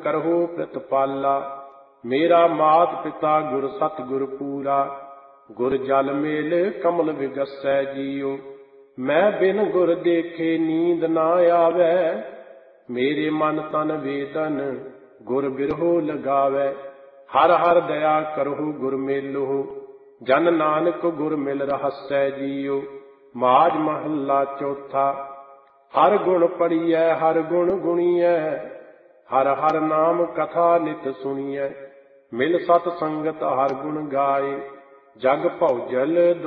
ਕਰਹੁ ਪ੍ਰਤਪਾਲਾ। ਮੇਰਾ ਮਾਤ ਪਿਤਾ ਗੁਰ ਸਤਿਗੁਰ ਪੂਰਾ। ਗੁਰ ਜਲ ਮੇਲ ਕਮਲ ਵਿਗਸੈ ਜੀਉ। ਮੈਂ ਬਿਨ ਗੁਰ ਦੇਖੇ ਨੀਂਦ ਨਾ ਆਵੈ। ਮੇਰੇ ਮਨ ਤਨ ਵੇਦਨ ਗੁਰ ਬਿਰਹੋ ਲਗਾਵੈ। ਹਰ ਹਰ ਦਇਆ ਕਰਹੁ ਗੁਰ ਮੇਲਹੁ। ਜਨ ਨਾਨਕ ਗੁਰ ਮਿਲ ਰਹਸੈ ਜੀਉ। ਮਾਝ ਮਹੱਲਾ ਚੌਥਾ। ਹਰ ਗੁਣ ਪੜੀਐ ਹਰ ਗੁਣ ਗੁਣੀਐ। ਹਰ ਹਰ ਨਾਮ ਕਥਾ ਨਿਤ ਸੁਣੀਐ। ਮਿਲ ਸਤ ਸੰਗਤ ਹਰ ਗੁਣ ਗਾਏ। ਜਗ ਭਉ ਜਲ